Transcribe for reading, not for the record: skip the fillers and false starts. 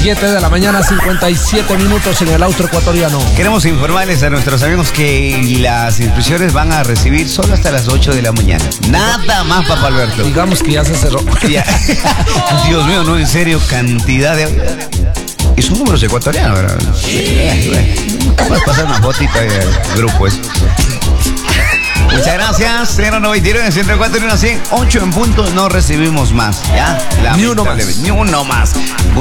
7 de la mañana, 57 minutos en el austro ecuatoriano. Queremos informarles a nuestros amigos que las inscripciones van a recibir solo hasta las 8 de la mañana. Nada más, papá Alberto. Digamos que ya se cerró. Ya. Dios mío, no, en serio, cantidad de... Y son números ecuatorianos, ¿verdad? Vamos a pasar una fotita del grupo eso. Muchas gracias. 099 104 100 8 en punto. No recibimos más. ¿Ya? Ni uno más. Ni uno más.